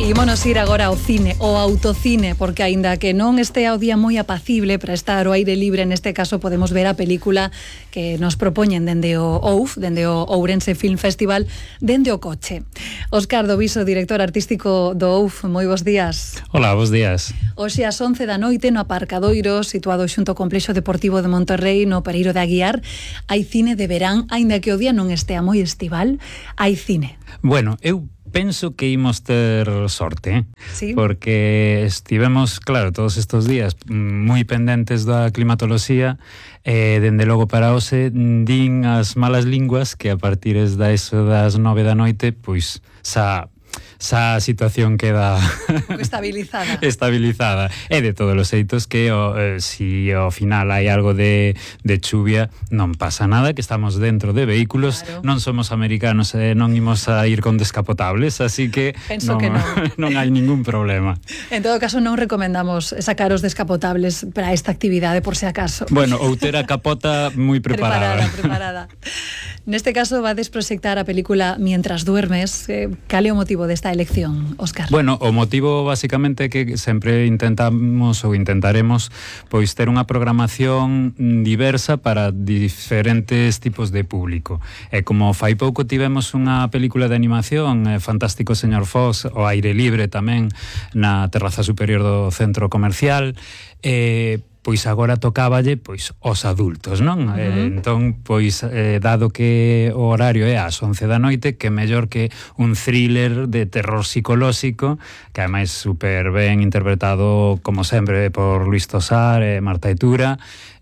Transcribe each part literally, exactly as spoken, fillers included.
Ímonos ir agora ao cine, ao autocine, porque aínda que non estea o día moi apacible para estar ao aire libre, neste caso podemos ver a película que nos propoñen dende o O U F, dende o Ourense Film Festival, dende o coche. Óscar Doviso, director artístico do O U F, moi bons días. Hola, bons días. Hoxe ás once da noite no aparcadoiro situado xunto ao Complexo Deportivo de Monterrey, no Pereiro de Aguiar, hai cine de verán, aínda que o día non estea moi estival, hai cine. Bueno, eu penso que imos ter sorte, eh? Sí. Porque estivemos, claro, todos estes días moi pendentes da climatoloxía, e dende logo para hoxe din as malas linguas que a partir da eso das nove da noite, pois xa xa a situación queda estabilizada. estabilizada. E de todos os xeitos que o, eh, si ao final hai algo de, de chuvia, non pasa nada, que estamos dentro de vehículos, claro. Non somos americanos e eh, non imos a ir con descapotables, así que penso non, que non. non hai ningún problema. En todo caso, non recomendamos sacar os descapotables para esta actividade, por se acaso. Bueno, ou ter a capota moi preparada. Preparada, preparada. Neste caso, vades proxectar a película Mientras duermes. Eh, cal é o motivo desta elección, Óscar? Bueno, o motivo basicamente é que sempre intentamos ou intentaremos pois ter unha programación diversa para diferentes tipos de público. E como fai pouco tivemos unha película de animación, eh, Fantástico señor Fox, o aire libre tamén na terraza superior do centro comercial, e eh, pois agora tocáballe pois os adultos, non? Uh-huh. Eh, entón, pois eh, dado que o horario é ás once da noite, que mellor que un thriller de terror psicolóxico, que ademais super ben interpretado como sempre por Luis Tosar e Marta Etura,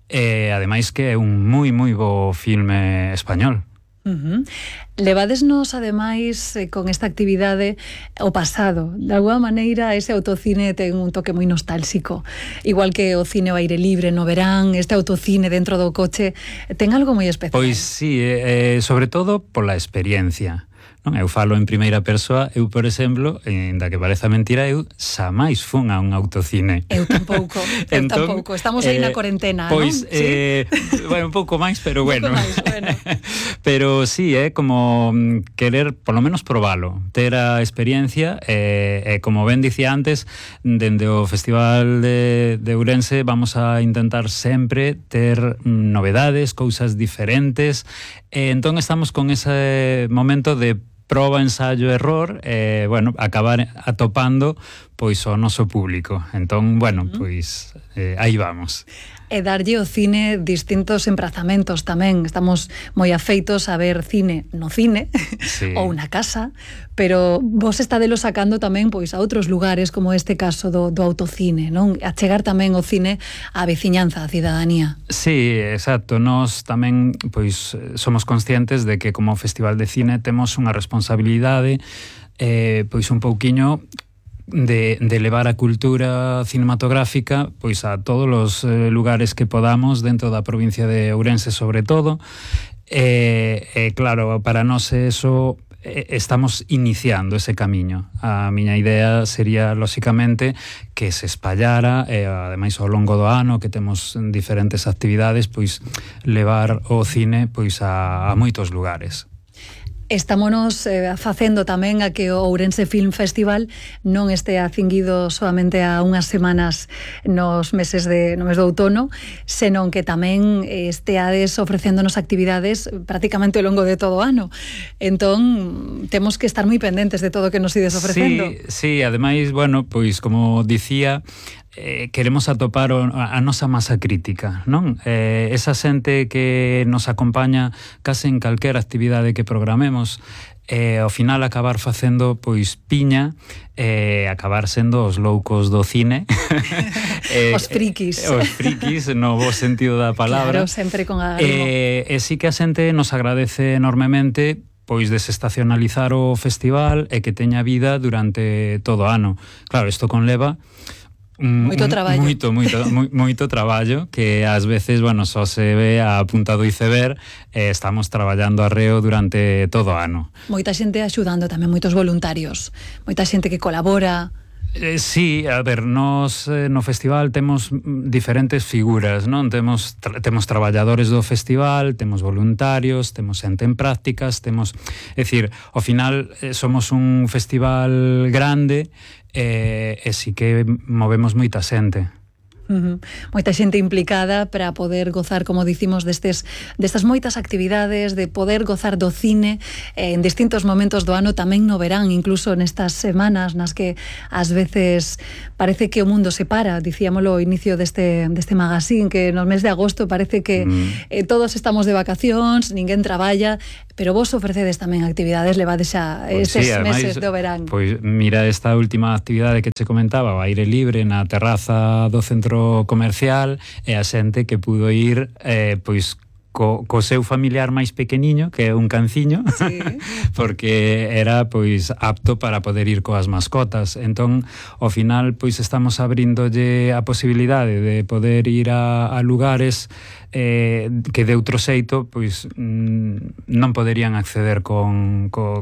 e ademais que é un moi moi bo filme español. Uh-huh. Levadesnos ademais eh, con esta actividade o pasado. De alguma maneira ese autocine ten un toque moi nostálxico, igual que o cine ao aire libre no verán. Este autocine dentro do coche ten algo moi especial. Pois sí, eh, sobre todo pola experiencia, non? Eu falo en primeira persoa. Eu, por exemplo, ainda que pareza mentira, eu xamais fun a un autocine. Eu tampouco, eu entón, tampouco. Estamos aí eh, na cuarentena, pois, non? Eh, ¿sí? Bueno, un pouco máis, pero bueno. Máis, bueno. Pero sí, é eh, como querer, polo menos, probalo, ter a experiencia, e eh, eh, como ben dicía antes, dende o Festival de, de Ourense vamos a intentar sempre ter novedades, cousas diferentes, e entón estamos con ese momento de proba, ensayo, error, e, eh, bueno, acabar atopando pois o noso público. Entón, bueno, uh-huh. pois eh, aí vamos. E darlle ao cine distintos emprazamentos tamén. Estamos moi afeitos a ver cine no cine, sí. ou na casa, pero vos estadelo sacando tamén pois a outros lugares, como este caso do, do autocine, non? A chegar tamén o cine á veciñanza, á cidadanía. Sí, exacto. Nós tamén pois somos conscientes de que como Festival de Cine temos unha responsabilidade eh, pois un pouquiño De, de levar a cultura cinematográfica pois a todos os eh, lugares que podamos dentro da provincia de Ourense, sobre todo. E eh, eh, claro, para nós eso eh, estamos iniciando ese camiño. A miña idea sería, lóxicamente, que se espallara, e ademais ao longo do ano que temos diferentes actividades, pois levar o cine pois a, a moitos lugares. Estámonos eh, facendo tamén a que o Ourense Film Festival non estea cinguido solamente a unhas semanas nos meses de, no mes do outono, senón que tamén esteades ofrecéndonos actividades prácticamente ao longo de todo o ano. Entón, temos que estar moi pendentes de todo o que nos ides ofrecendo. Sí, sí, ademais, bueno, pois como dicía, Eh, queremos atopar o, a, a nosa masa crítica, non? Eh, esa xente que nos acompaña case en calquera actividade que programemos, e eh, ao final acabar facendo pois piña, eh, acabar sendo os loucos do cine. eh, os frikis. Eh, os frikis, no bo sentido da palabra. Claro, sempre con a... Eh, e sí que a xente nos agradece enormemente pois desestacionalizar o festival e que teña vida durante todo o ano. Claro, isto conleva moito traballo. Moito, moito, moito traballo que ás veces, bueno, só se ve a punta do iceberg, e estamos traballando arreo durante todo o ano. Moita xente axudando tamén, moitos voluntarios, moita xente que colabora. Eh, sí, a ver, nos eh, no festival temos diferentes figuras, non? Temos tra temos traballadores do festival, temos voluntarios, temos xente en prácticas, temos, é dicir, ao final eh, somos un festival grande eh, e si que movemos moita xente. Uh-huh. Moita xente implicada para poder gozar, como dicimos, destes, destas moitas actividades, de poder gozar do cine eh, en distintos momentos do ano, tamén no verán, incluso nestas semanas nas que ás veces parece que o mundo se para. Dicíamolo ao inicio deste, deste magazine, que no mes de agosto parece que mm. eh, todos estamos de vacacións, ninguén traballa, pero vos ofrecedes tamén actividades, levades xa pues estes sí, además, meses do verán. Pois mira esta última actividade que che comentaba, o aire libre na terraza do centro comercial, e a xente que pudo ir eh, pois co, co seu familiar máis pequeniño, que é un canciño, sí. Porque era pois apto para poder ir coas mascotas. Entón, ao final, pois estamos abrindolle a posibilidade de poder ir a, a lugares eh, que de outro xeito pois non poderían acceder con, con